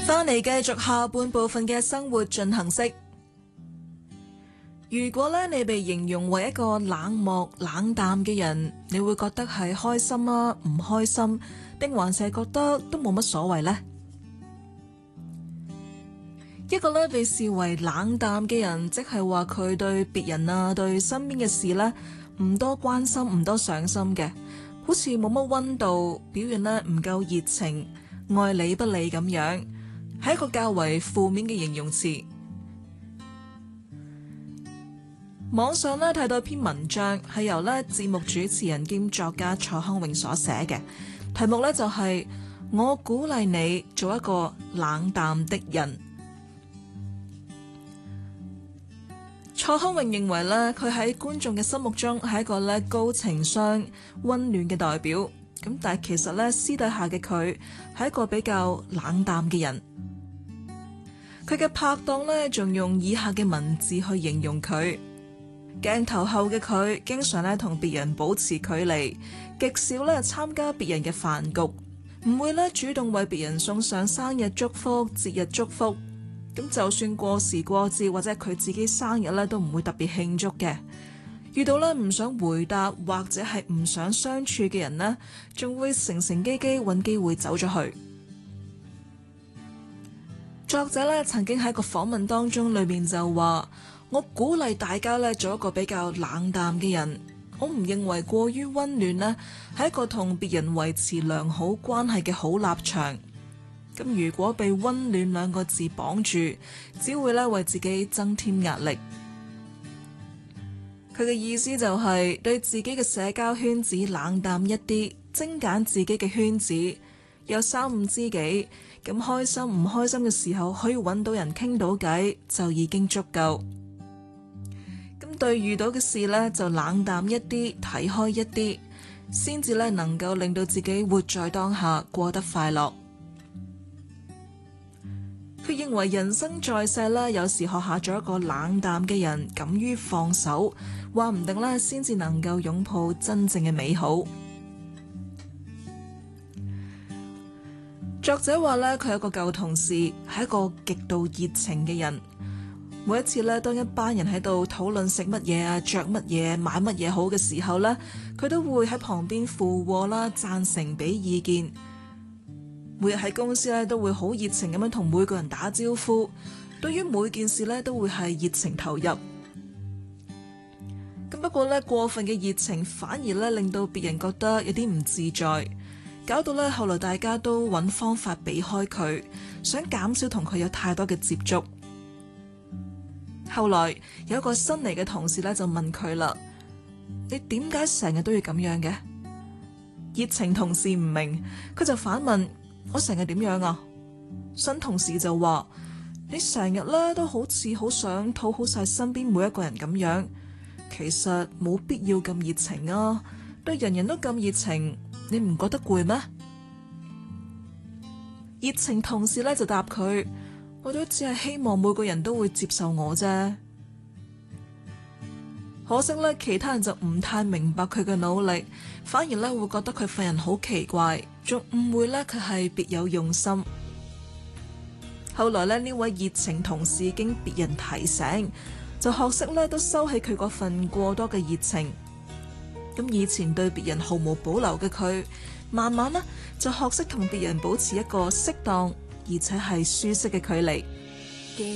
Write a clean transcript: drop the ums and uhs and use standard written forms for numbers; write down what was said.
翻嚟繼續下半部分嘅生活進行式。如果咧你被形容為一個冷漠冷淡嘅人，你會覺得係開心啊，唔開心，定還是係覺得都冇乜所謂呢？一個咧被視為冷淡嘅人，即係話佢對別人啊，對身邊嘅事咧唔多關心，唔多上心嘅，好似冇乜溫度，表現咧唔夠熱情，愛理不理咁樣，係一個較為負面嘅形容詞。網上咧睇到一篇文章，係由咧節目主持人兼作家蔡康永所寫嘅，題目咧就係我鼓勵你做一個冷淡的人。蔡康永認為咧，佢喺觀眾嘅心目中係一個咧高情商、溫暖嘅代表。咁但係其實咧私底下嘅佢係一個比較冷淡嘅人。佢嘅拍檔咧仲用以下嘅文字去形容佢。鏡頭後嘅佢經常咧同別人保持距離，極少咧參加別人嘅飯局，唔會咧主動為別人送上生日祝福、節日祝福。咁就算過時過節或者佢自己生日咧，都唔會特別慶祝嘅。遇到咧唔想回答或者係唔想相處嘅人呢，仲會乘乘機機揾機會走咗去。作者咧曾經喺個訪問當中裏面就話：我鼓勵大家咧做一個比較冷淡嘅人，我唔認為過於溫暖呢係一個同別人維持良好關係嘅好立場。咁如果被溫暖兩個字綁住，只會咧為自己增添壓力。佢嘅意思就係對自己嘅社交圈子冷淡一啲，精簡自己嘅圈子，有3、5知己，咁開心唔開心嘅時候可以揾到人傾到偈就已經足夠。對遇到嘅事呢，就冷淡一啲，睇開一啲，先至咧能夠令到自己活在當下，過得快樂。佢認為人生在世咧，有時學下咗一個冷淡嘅人，敢於放手，話唔定咧先至能夠擁抱真正嘅美好。作者話咧，佢有個舊同事係一個極度熱情嘅人。每一次咧，當一班人喺度討論食乜嘢啊、着乜嘢、買乜嘢好嘅時候咧，佢都會喺旁邊附和啦、贊成、俾意見。每日喺公司咧，都會好熱情咁樣同每個人打招呼，對於每件事咧，都會係熱情投入。咁不過咧，過分嘅熱情反而咧令到別人覺得有啲唔自在，搞到咧後來大家都揾方法避開佢，想減少同佢有太多嘅接觸。後來有一個新嚟嘅同事咧就問佢啦：你點解成日都要咁樣嘅？熱情同事唔明，佢就反問：我成日點樣啊？新同事就話：你成日咧都好似好想討好晒身邊每一個人咁樣，其實冇必要咁熱情啊！對人人都咁熱情，你唔覺得攰咩？熱情同事咧就答佢：我都只係希望每個人都會接受我啫。可惜咧，其他人就唔太明白佢嘅努力，反而咧會覺得佢份人好奇怪，仲誤會咧佢係別有用心。後來咧，呢位熱情同事經別人提醒，就學識咧都收起佢嗰份過多嘅熱情。咁以前對別人毫無保留嘅佢，慢慢咧就學識同別人保持一個適當而且係舒適嘅距離。